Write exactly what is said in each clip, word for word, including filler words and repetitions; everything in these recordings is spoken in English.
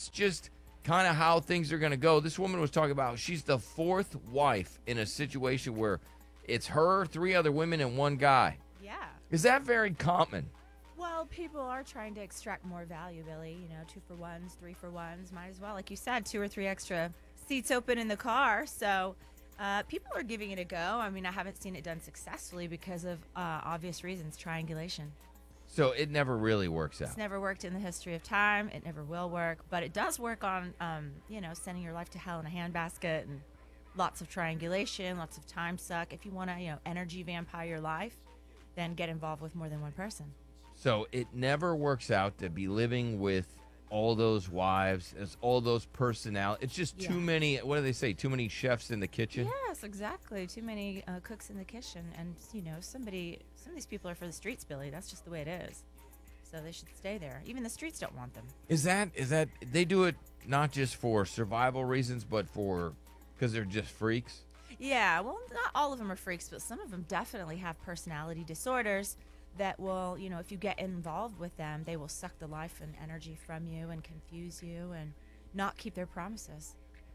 that's just kind of how things are going to go. This woman was talking about she's the fourth wife in a situation where it's her, three other women, and one guy. Yeah. Is that very common? Well, people are trying to extract more value, Billy. You know, two for ones, three for ones. Might as well, like you said, two or three extra seats open in the car. So uh, people are giving it a go. I mean, I haven't seen it done successfully because of uh, obvious reasons, triangulation. So it never really works out. It's never worked in the history of time. It never will work. But it does work on, um, you know, sending your life to hell in a handbasket and lots of triangulation, lots of time suck. If you want to, you know, energy vampire your life, then get involved with more than one person. So it never works out to be living with all those wives, it's all those personalities. It's just Yeah. too many, what do they say, too many chefs in the kitchen? Yes, exactly. Too many uh, cooks in the kitchen. And, you know, somebody, some of these people are for the streets, Billy. That's just the way it is. So they should stay there. Even the streets don't want them. Is that, is that, they do it not just for survival reasons, but for, because they're just freaks? Yeah, well, not all of them are freaks, but some of them definitely have personality disorders that will, you know, if you get involved with them, they will suck the life and energy from you and confuse you and not keep their promises.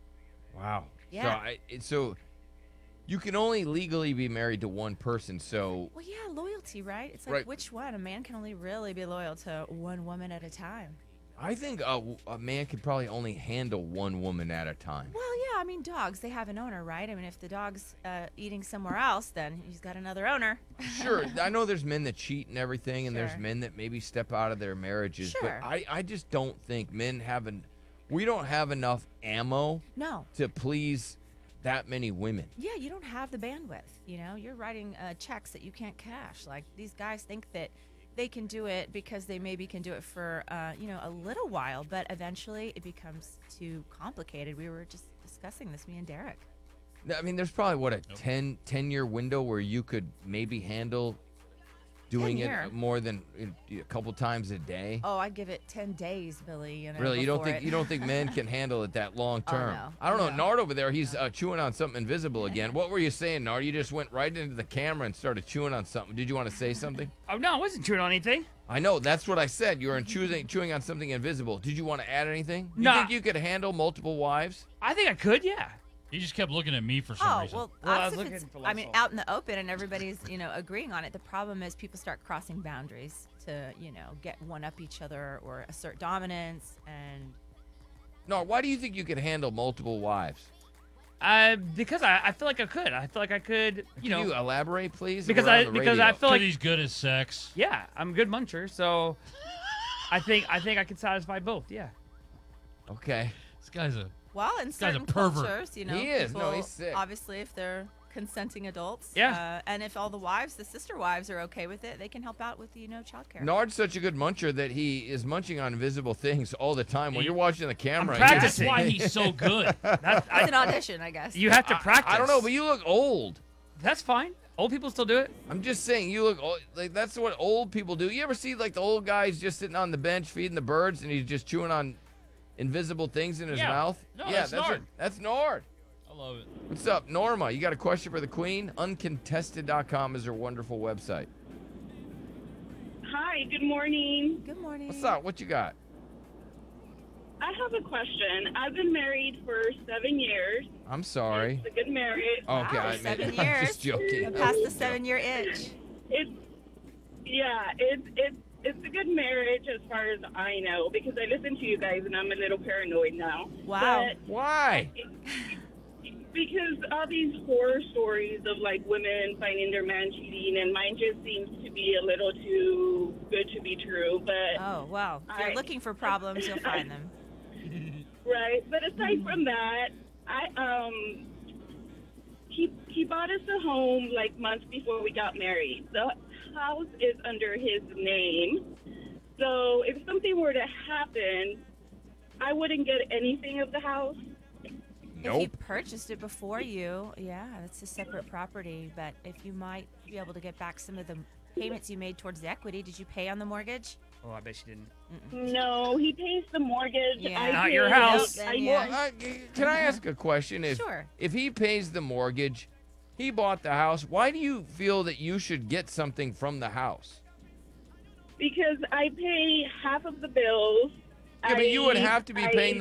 Wow. Yeah. So, I, it- so you can only legally be married to one person, so Well, yeah, loyalty, right? It's like, Right. which one? A man can only really be loyal to one woman at a time. I think a, a man could probably only handle one woman at a time. Well, yeah, I mean, dogs, they have an owner, right? I mean, if the dog's uh, eating somewhere else, then he's got another owner. Sure, I know there's men that cheat and everything, and there's Sure. men that maybe step out of their marriages, Sure. but I, I just don't think men have an, we don't have enough ammo No. to please that many women. Yeah, you don't have the bandwidth. You know, you're writing uh, checks that you can't cash. Like, these guys think that they can do it because they maybe can do it for, uh, you know, a little while, but eventually it becomes too complicated. We were just discussing this, me and Derek. I mean, there's probably, what, a ten, ten year window where you could maybe handle doing year. it more than a couple times a day? Oh, I'd give it ten days, Billy. You know, Really, you don't before think it- you don't think men can handle it that long Oh, term? no. I don't know. No. Nard over there, he's uh, chewing on something invisible again. What were you saying, Nard? You just went right into the camera and started chewing on something. Did you want to say something? Oh, no, I wasn't chewing on anything. I know that's what I said. You were chewing chewing on something invisible. Did you want to add anything? You Nah. think you could handle multiple wives? I think I could, yeah. He just kept looking at me for some Oh, reason. well, Well, I that's was if looking it's, for I mean, Lysol. out in the open and everybody's, you know, agreeing on it. The problem is people start crossing boundaries to, you know, get one up each other or assert dominance. And No. Why do you think you could handle multiple wives? Uh, because I, I feel like I could. I feel like I could, you Can know, you elaborate, please? because We're on I the because radio. I feel Because like he's good at sex. yeah, I'm a good muncher, so I think I think I could satisfy both. Yeah. Okay. This guy's a while in guy's a certain pervert. cultures, you know, He is. No, people, he's sick. obviously, if they're consenting adults, Yeah. uh, and if all the wives, the sister wives, are okay with it, they can help out with, you know, childcare. Nard's such a good muncher that he is munching on invisible things all the time. When He- you're watching the camera, practicing. That's you're- why he's so good. That's, It's an I, audition, I guess. you have to I- practice. I don't know, but you look old. That's fine. Old people still do it. I'm just saying, you look old. Like that's what old people do. You ever see like the old guys just sitting on the bench feeding the birds, and he's just chewing on invisible things in his Yeah. mouth? No, yeah, that's that's Nard. what- that's Nard. I love it. What's up, Norma? You got a question for the Queen? Uncontested dot com is her wonderful website. Hi, good morning. Good morning. What's up? What you got? I have a question. I've been married for seven years. I'm sorry. It's a good marriage. Okay, Wow, I meant, seven I'm years. just joking. You're past the seven-year itch. It's yeah, it's it's it's a good marriage as far as I know because I listen to you guys and I'm a little paranoid now. Wow. But Why? because all these horror stories of like women finding their man cheating, and mine just seems to be a little too good to be true. But Oh, well. If you're I- looking for problems, you'll find them. right. But aside from that, I um he he bought us a home like months before we got married. The house is under his name. So if something were to happen, I wouldn't get anything of the house. If you Nope. purchased it before you, yeah, it's a separate property. But if you might be able to get back some of the payments you made towards the equity, did you pay on the mortgage? Oh, I bet she didn't. No, he pays the mortgage. Yeah. I Not pay your the- house. I, Then, yeah. Well, I, can I ask a question? If, Sure. if he pays the mortgage, he bought the house, why do you feel that you should get something from the house? because I pay half of the bills. Yeah, but you would I- have to be I- paying